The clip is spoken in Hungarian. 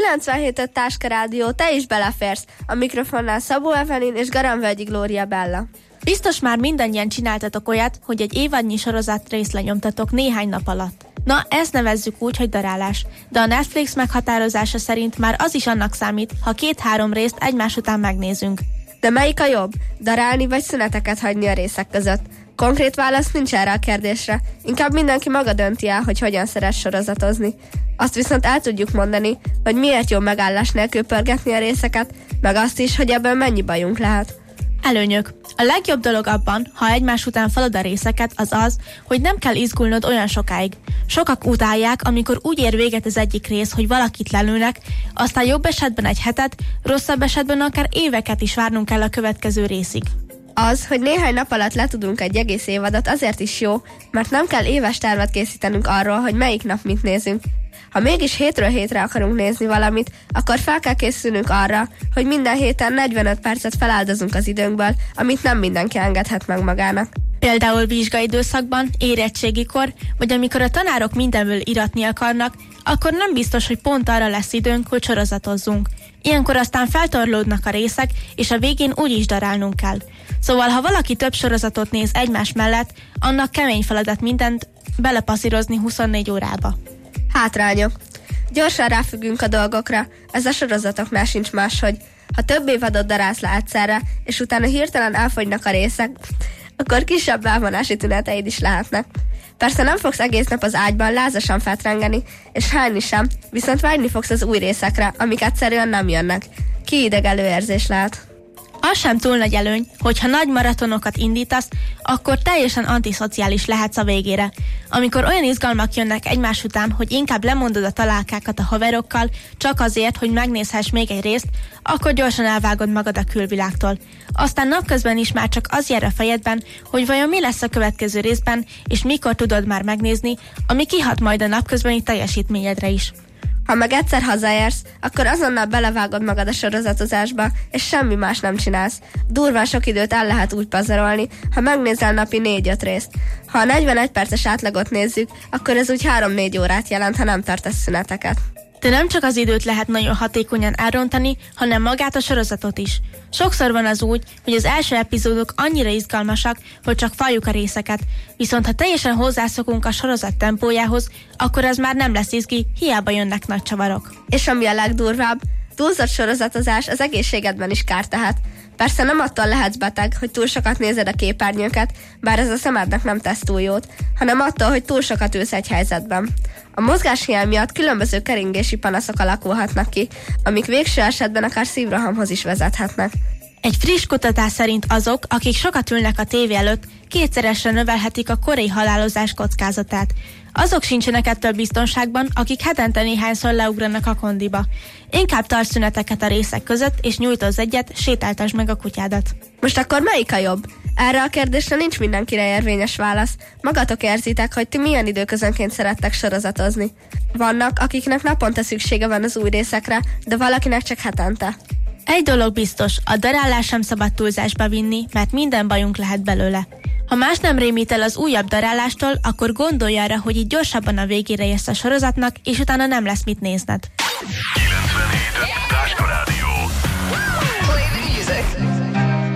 97.5 Táska Rádió, te is beleférsz. A mikrofonnál Szabó Evelyn és Garamvölgyi Glória Bella. Biztos már mindannyian csináltatok olyat, hogy egy évadnyi sorozatrészt lenyomtatok néhány nap alatt. Na, ezt nevezzük úgy, hogy darálás. De a Netflix meghatározása szerint már az is annak számít, ha 2-3 részt egymás után megnézünk. De melyik a jobb? Darálni vagy szüneteket hagyni a részek között? Konkrét válasz nincs erre a kérdésre. Inkább mindenki maga dönti el, hogy hogyan szeret sorozatozni. Azt viszont el tudjuk mondani, hogy miért jó megállás nélkül pörgetni a részeket, meg azt is, hogy ebből mennyi bajunk lehet. Előnyök. A legjobb dolog abban, ha egymás után falad a részeket, az, hogy nem kell izgulnod olyan sokáig. Sokak utálják, amikor úgy ér véget az egyik rész, hogy valakit lelőnek, aztán jobb esetben egy hetet, rosszabb esetben akár éveket is várnunk kell a következő részig. Az, hogy néhány nap alatt le tudunk egy egész évadot, azért is jó, mert nem kell éves tervet készítenünk arról, hogy melyik nap mit nézünk. Ha mégis hétről hétre akarunk nézni valamit, akkor fel kell készülnünk arra, hogy minden héten 45 percet feláldozunk az időnkből, amit nem mindenki engedhet meg magának. Például vizsgaidőszakban, érettségikor, vagy amikor a tanárok mindenből iratni akarnak, akkor nem biztos, hogy pont arra lesz időnk, hogy sorozatozzunk. Ilyenkor aztán feltorlódnak a részek, és a végén úgyis darálnunk kell. Szóval, ha valaki több sorozatot néz egymás mellett, annak kemény feladat mindent belepasszírozni 24 órába. Hátrányok. Gyorsan ráfüggünk a dolgokra, ez a sorozatoknál sincs máshogy. Ha több évadot darálsz le egyszerre, és utána hirtelen elfogynak a részek, akkor kisebb elvonási tüneteid is lehetnek. Persze nem fogsz egész nap az ágyban lázasan fetrengeni, és hányni sem, viszont vágyni fogsz az új részekre, amik egyszerűen nem jönnek. Kiidegelő érzés lehet. Az sem túl nagy előny, hogyha nagy maratonokat indítasz, akkor teljesen antiszociális lehetsz a végére. Amikor olyan izgalmak jönnek egymás után, hogy inkább lemondod a találkákat a haverokkal, csak azért, hogy megnézhess még egy részt, akkor gyorsan elvágod magad a külvilágtól. Aztán napközben is már csak az jár a fejedben, hogy vajon mi lesz a következő részben, és mikor tudod már megnézni, ami kihat majd a napközbeni teljesítményedre is. Ha meg egyszer hazaérsz, akkor azonnal belevágod magad a sorozatozásba, és semmi más nem csinálsz. Durván sok időt el lehet úgy pazarolni, ha megnézel napi 4-5 részt. Ha a 41 perces átlagot nézzük, akkor ez úgy 3-4 órát jelent, ha nem tartasz szüneteket. De nem csak az időt lehet nagyon hatékonyan elrontani, hanem magát a sorozatot is. Sokszor van az úgy, hogy az első epizódok annyira izgalmasak, hogy csak faljuk a részeket, viszont ha teljesen hozzászokunk a sorozat tempójához, akkor ez már nem lesz izgi, hiába jönnek nagy csavarok. És ami a legdurvább, túlzott sorozatozás az egészségedben is kárt tehet. Persze nem attól lehetsz beteg, hogy túl sokat nézed a képernyőket, bár ez a szemednek nem tesz túl jót, hanem attól, hogy túl sokat ülsz egy helyzetben. A mozgáshiány miatt különböző keringési panaszok alakulhatnak ki, amik végső esetben akár szívrohamhoz is vezethetnek. Egy friss kutatás szerint azok, akik sokat ülnek a tévé előtt, 2-szeresre növelhetik a korai halálozás kockázatát. Azok sincsenek ettől biztonságban, akik hetente néhányszor leugranak a kondiba. Inkább tarts szüneteket a részek között, és nyújtozz egyet, sétáltasd meg a kutyádat. Most akkor melyik a jobb? Erre a kérdésre nincs mindenkire érvényes válasz. Magatok érzitek, hogy ti milyen időközönként szerettek sorozatozni. Vannak, akiknek naponta szüksége van az új részekre, de valakinek csak hetente. Egy dolog biztos, a darálás sem szabad túlzásba vinni, mert minden bajunk lehet belőle. Ha más nem rémít el az újabb darálástól, akkor gondolj arra, hogy így gyorsabban a végére érsz a sorozatnak, és utána nem lesz mit nézned. 97.5 Táska Rádió.